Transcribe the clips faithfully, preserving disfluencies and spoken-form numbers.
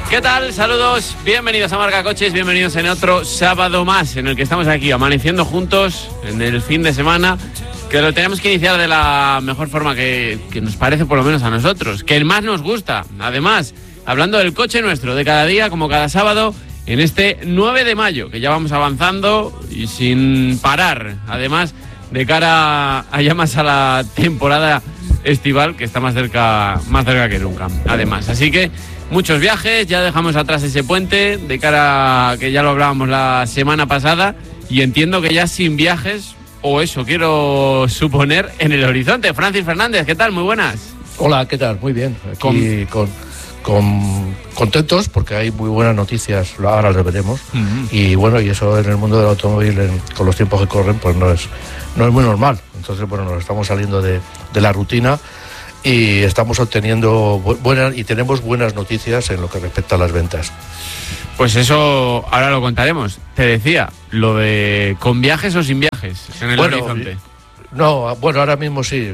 ¿Qué tal? Saludos, bienvenidos a Marca Coches, bienvenidos en otro sábado más en el que estamos aquí amaneciendo juntos en el fin de semana, que lo tenemos que iniciar de la mejor forma que, que nos parece, por lo menos a nosotros, que más nos gusta. Además, hablando del coche nuestro de cada día, como cada sábado, en este nueve de mayo, que ya vamos avanzando y sin parar, además de cara a ya más a la temporada estival, que está más cerca, más cerca que nunca, además. Así que muchos viajes, ya dejamos atrás ese puente de cara a que ya lo hablábamos la semana pasada, y entiendo que ya sin viajes, o eso quiero suponer, en el horizonte. Francis Fernández, ¿qué tal? Muy buenas. Hola, ¿qué tal? Muy bien. Aquí con, con, con contentos porque hay muy buenas noticias, ahora las veremos. Uh-huh. Y bueno, y eso en el mundo del automóvil, en, con los tiempos que corren, pues no es, no es muy normal. Entonces, bueno, nos estamos saliendo de, de la rutina y estamos obteniendo buenas y tenemos buenas noticias en lo que respecta a las ventas. Pues eso ahora lo contaremos. Te decía, lo de con viajes o sin viajes en el bueno, horizonte. No, bueno, ahora mismo sí.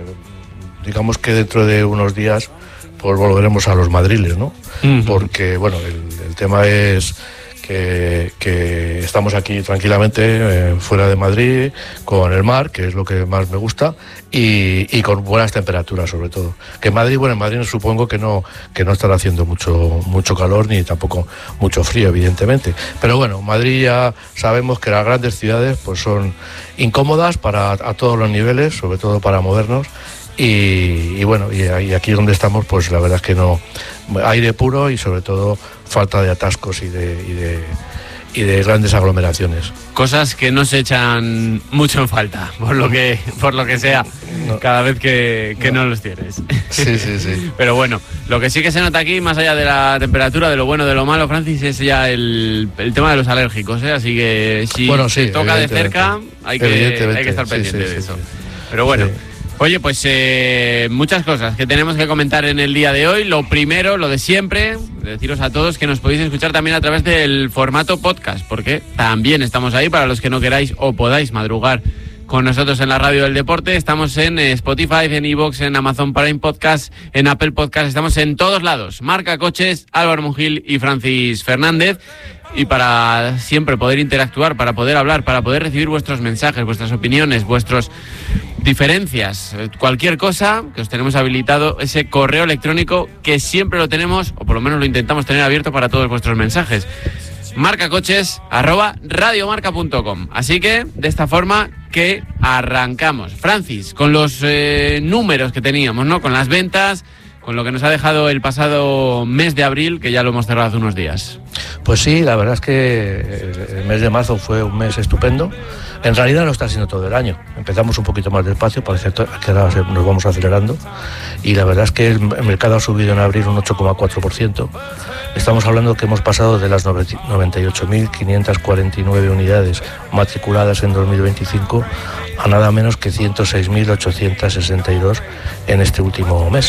Digamos que dentro de unos días pues volveremos a los madriles, ¿no? Uh-huh. Porque, bueno, el, el tema es que, que estamos aquí tranquilamente eh, fuera de Madrid, con el mar, que es lo que más me gusta, y, y con buenas temperaturas sobre todo. Que en Madrid, bueno, en Madrid supongo que no que no estará haciendo mucho mucho calor ni tampoco mucho frío, evidentemente. Pero bueno, Madrid ya sabemos que las grandes ciudades pues son incómodas para a todos los niveles, sobre todo para movernos. Y, y bueno, y, y aquí donde estamos, pues la verdad es que no, aire puro y sobre todo falta de atascos y de, y de, y de grandes aglomeraciones. Cosas que no se echan mucho en falta, por lo que, por lo que sea, no. Cada vez que, que no. no los tienes. Sí, sí, sí. Pero bueno, lo que sí que se nota aquí, más allá de la temperatura, de lo bueno, de lo malo, Francis, es ya el, el tema de los alérgicos, ¿eh? Así que si bueno, sí, te toca de cerca, hay que, hay que estar pendiente sí, sí, de eso. Sí, sí. Pero bueno... Sí. Oye, pues eh, muchas cosas que tenemos que comentar en el día de hoy. Lo primero, lo de siempre, deciros a todos que nos podéis escuchar también a través del formato podcast, porque también estamos ahí para los que no queráis o podáis madrugar con nosotros en la radio del deporte. Estamos en Spotify, en iVoox, en Amazon Prime Podcast, en Apple Podcast, estamos en todos lados. Marca Coches, Álvaro Mungil y Francis Fernández. Y para siempre poder interactuar, para poder hablar, para poder recibir vuestros mensajes, vuestras opiniones, vuestras diferencias, cualquier cosa, que os tenemos habilitado ese correo electrónico que siempre lo tenemos, o por lo menos lo intentamos tener abierto para todos vuestros mensajes. marcacoches arroba radiomarca punto com. Así que, de esta forma que arrancamos. Francis, con los eh, números que teníamos, ¿no? Con las ventas, con lo que nos ha dejado el pasado mes de abril, que ya lo hemos cerrado hace unos días. Pues sí, la verdad es que el mes de marzo fue un mes estupendo. En realidad no está siendo todo el año. Empezamos un poquito más despacio, parece que ahora nos vamos acelerando. Y la verdad es que el mercado ha subido en abril un ocho coma cuatro por ciento. Estamos hablando que hemos pasado de las noventa y ocho mil quinientas cuarenta y nueve unidades matriculadas en dos mil veinticinco a nada menos que ciento seis mil ochocientos sesenta y dos en este último mes.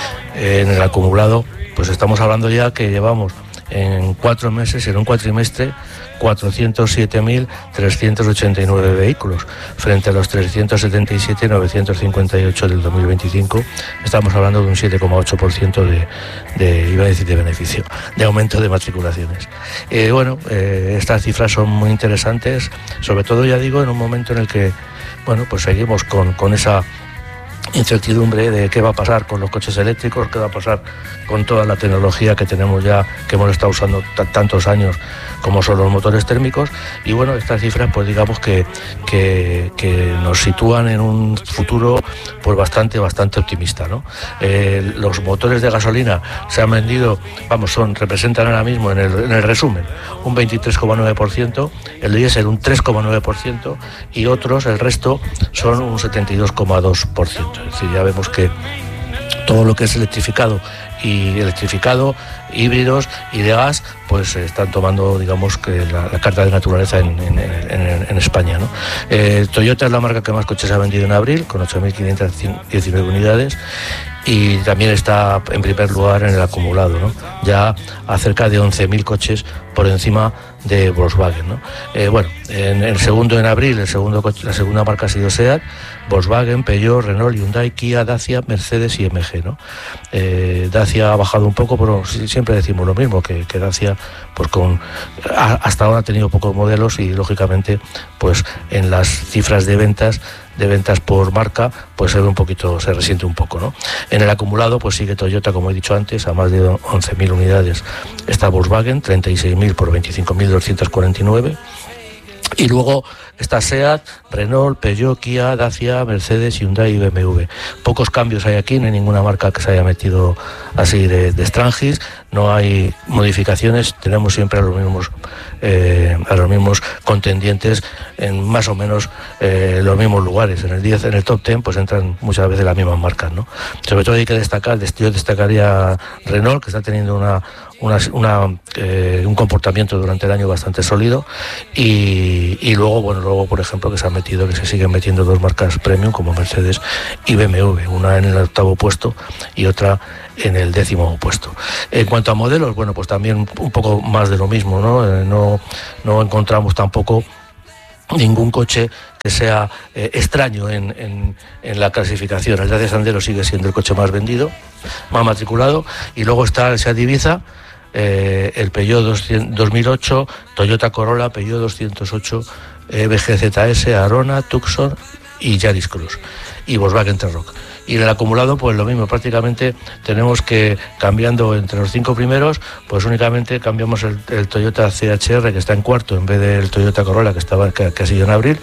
En el acumulado, pues estamos hablando ya que llevamos en cuatro meses, en un cuatrimestre, cuatrocientos siete mil trescientos ochenta y nueve vehículos frente a los trescientos setenta y siete mil novecientos cincuenta y ocho del dos mil veinticinco. Estamos hablando de un siete coma ocho por ciento de, de, iba a decir de beneficio, de aumento de matriculaciones. Eh, bueno, eh, estas cifras son muy interesantes, sobre todo, ya digo, en un momento en el que, bueno, pues seguimos con, con esa incertidumbre de qué va a pasar con los coches eléctricos, qué va a pasar con toda la tecnología que tenemos ya, que hemos estado usando t- tantos años, como son los motores térmicos. Y bueno, estas cifras pues digamos que, que, que nos sitúan en un futuro pues bastante, bastante optimista, ¿no? Eh, los motores de gasolina se han vendido, vamos, son representan ahora mismo en el, en el resumen un veintitrés coma nueve por ciento, el diésel un tres coma nueve por ciento y otros, el resto, son un setenta y dos coma dos por ciento. Es decir, ya vemos que todo lo que es electrificado y electrificado, híbridos y de gas, pues están tomando, digamos, que la, la carta de naturaleza en, en, en, en España, ¿no? Eh, Toyota es la marca que más coches ha vendido en abril, con ocho mil quinientas diecinueve unidades, y también está en primer lugar en el acumulado, ¿no? Ya a cerca de once mil coches por encima de Volkswagen, ¿no? Eh, bueno, en el segundo en abril, el segundo la segunda marca ha sido SEAT, Volkswagen, Peugeot, Renault, Hyundai, Kia, Dacia, Mercedes y M G, ¿no? Eh, Dacia ha bajado un poco, pero siempre decimos lo mismo, que, que Dacia, pues con a, hasta ahora ha tenido pocos modelos y lógicamente, pues en las cifras de ventas de ventas por marca, pues se ve un poquito, se resiente un poco, ¿no? En el acumulado, pues sigue Toyota, como he dicho antes, a más de once mil unidades. Está Volkswagen, treinta y seis mil por veinticinco mil doscientos cuarenta y nueve. Y luego está SEAT, Renault, Peugeot, Kia, Dacia, Mercedes, Hyundai y B M W. Pocos cambios hay aquí, no hay ninguna marca que se haya metido así de, de extranjis, no hay modificaciones, tenemos siempre a los mismos eh, a los mismos contendientes en más o menos eh, los mismos lugares. En el diez, en el top diez, pues entran muchas veces las mismas marcas, ¿no? Sobre todo hay que destacar, yo destacaría Renault, que está teniendo una Una, una, eh, un comportamiento durante el año bastante sólido y, y luego, bueno, luego por ejemplo que se han metido, que se siguen metiendo dos marcas premium como Mercedes y B M W, una en el octavo puesto y otra en el décimo puesto. En cuanto a modelos, bueno, pues también un poco más de lo mismo, ¿no? Eh, no, no encontramos tampoco ningún coche que sea eh, extraño en, en, en la clasificación. El Dacia Sandero sigue siendo el coche más vendido, más matriculado, y luego está el Seat Ibiza, eh, el Peugeot dos mil ocho, Toyota Corolla, Peugeot doscientos ocho, eh, B G Z S, Arona, Tucson y Yaris Cross, y Volkswagen T-Roc. Y en el acumulado, pues lo mismo, prácticamente tenemos que, cambiando entre los cinco primeros, pues únicamente cambiamos el, el Toyota C H R, que está en cuarto, en vez del Toyota Corolla, que estaba que, que ha sido en abril,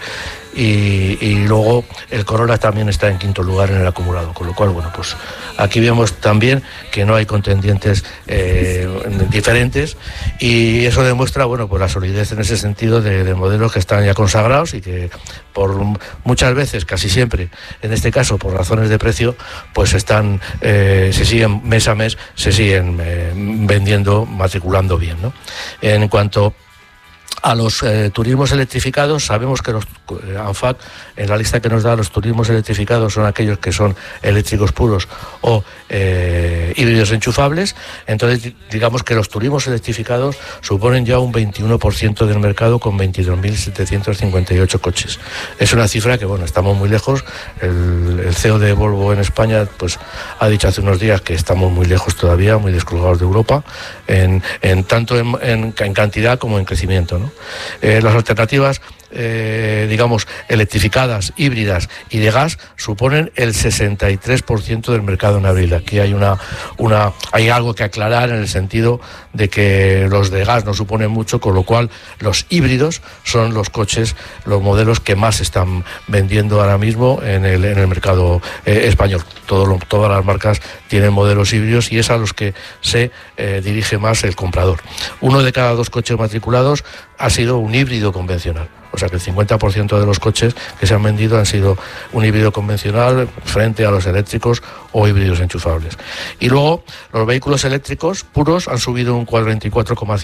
y, y luego el Corolla también está en quinto lugar en el acumulado, con lo cual, bueno, pues aquí vemos también que no hay contendientes eh, diferentes, y eso demuestra, bueno, pues la solidez en ese sentido de, de modelos que están ya consagrados y que por muchas veces, casi siempre, en este caso por razones de precio, pues están eh, se siguen mes a mes, se siguen eh, vendiendo, matriculando bien, ¿no? En cuanto a los eh, turismos electrificados, sabemos que los eh, ANFAC, en la lista que nos da, los turismos electrificados son aquellos que son eléctricos puros o eh, híbridos enchufables. Entonces, digamos que los turismos electrificados suponen ya un veintiuno por ciento del mercado, con veintidós mil setecientos cincuenta y ocho coches. Es una cifra que, bueno, estamos muy lejos. El, el C E O de Volvo en España, pues, ha dicho hace unos días que estamos muy lejos todavía, muy descolgados de Europa, en, en tanto en, en, en cantidad como en crecimiento, ¿no? Eh, las alternativas, eh, digamos, electrificadas, híbridas y de gas suponen el sesenta y tres por ciento del mercado en abril. Aquí hay una, una, hay algo que aclarar, en el sentido de que los de gas no suponen mucho, con lo cual los híbridos son los coches, los modelos que más están vendiendo ahora mismo en el, en el mercado eh, español. Todo lo, todas las marcas tienen modelos híbridos y es a los que se eh, dirige más el comprador. Uno de cada dos coches matriculados ha sido un híbrido convencional. O sea que el cincuenta por ciento de los coches que se han vendido han sido un híbrido convencional frente a los eléctricos o híbridos enchufables. Y luego los vehículos eléctricos puros han subido un cuarenta y cuatro coma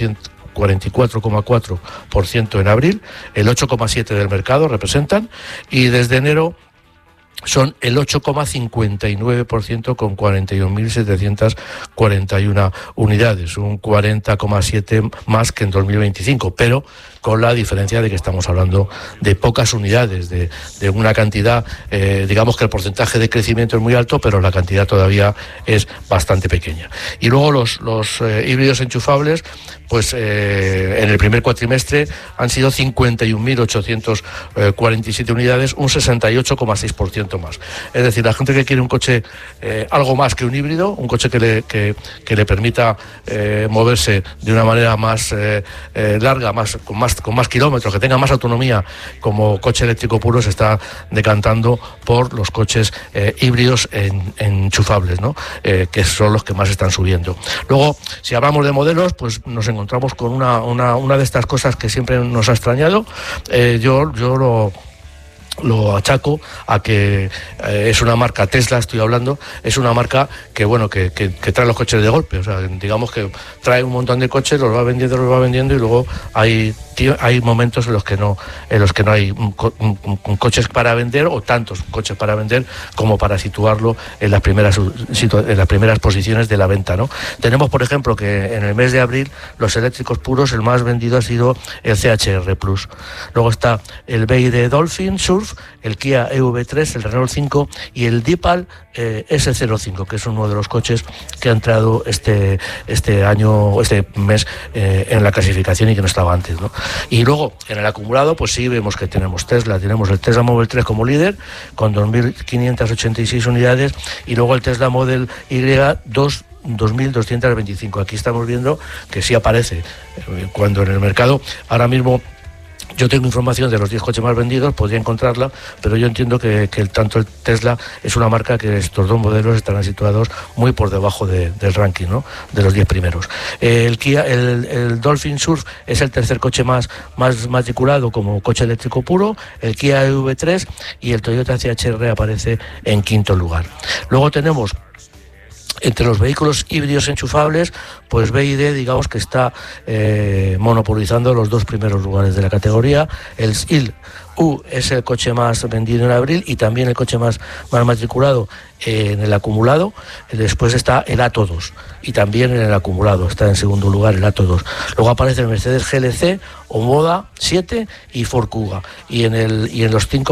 cuatro por ciento en abril, el ocho coma siete por ciento del mercado representan, y desde enero son el ocho coma cincuenta y nueve por ciento, con cuarenta y un mil setecientos cuarenta y una unidades, un cuarenta coma siete por ciento más que en dos mil veinticinco, pero con la diferencia de que estamos hablando de pocas unidades, de, de una cantidad, eh, digamos que el porcentaje de crecimiento es muy alto, pero la cantidad todavía es bastante pequeña. Y luego los, los eh, híbridos enchufables, pues eh, en el primer cuatrimestre han sido cincuenta y un mil ochocientos cuarenta y siete unidades, un sesenta y ocho coma seis por ciento más. Es decir, la gente que quiere un coche eh, algo más que un híbrido, un coche que le, que, que le permita eh, moverse de una manera más eh, eh, larga, más con más con más kilómetros, que tenga más autonomía como coche eléctrico puro, se está decantando por los coches eh, híbridos en, enchufables, ¿no? Eh, que son los que más están subiendo. Luego, si hablamos de modelos, pues nos encontramos con una, una, una de estas cosas que siempre nos ha extrañado. Eh, yo, yo lo... lo achaco a que eh, es una marca Tesla, estoy hablando, es una marca que bueno que, que, que trae los coches de golpe, o sea, digamos que trae un montón de coches, los va vendiendo, los va vendiendo y luego hay hay momentos en los que no en los que no hay un, un, un coches para vender o tantos coches para vender como para situarlo en las primeras en las primeras posiciones de la venta, ¿no? Tenemos, por ejemplo, que en el mes de abril los eléctricos puros, el más vendido ha sido el C H R Plus. Luego está el B Y D Dolphin Surf, el Kia E V tres, el Renault cinco y el Deepal eh, S cero cinco, que es uno de los coches que ha entrado este este año, este mes eh, en la clasificación y que no estaba antes, ¿no? Y luego en el acumulado, pues sí vemos que tenemos Tesla, tenemos el Tesla Model tres como líder con dos mil quinientas ochenta y seis unidades y luego el Tesla Model Y dos dos mil doscientos veinticinco. Aquí estamos viendo que sí aparece eh, cuando en el mercado ahora mismo. Yo tengo información de los diez coches más vendidos, podría encontrarla, pero yo entiendo que, que el, tanto el Tesla es una marca que estos dos modelos estarán situados muy por debajo de, del ranking, ¿no? De los diez primeros. El Kia, el, el Dolphin Surf es el tercer coche más, más matriculado como coche eléctrico puro, el Kia E V tres y el Toyota C H R aparece en quinto lugar. Luego tenemos entre los vehículos híbridos enchufables, pues B Y D, digamos que está eh, monopolizando los dos primeros lugares de la categoría. El S I L U es el coche más vendido en abril y también el coche más, más matriculado eh, en el acumulado. Después está el Atto dos y también en el acumulado está en segundo lugar el Atto dos. Luego aparece el Mercedes G L C, Omoda siete y Ford Kuga. Y en, el, y en los cinco